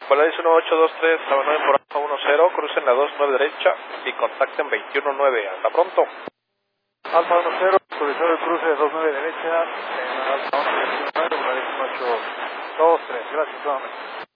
Volaris 1823, Alfa 9 por Alfa 10, crucen la 29 derecha y contacten 219. Hasta pronto. Alfa 10, autorizado el cruce de 29 derecha, en Alfa 1, Volaris 1823. Gracias nuevamente.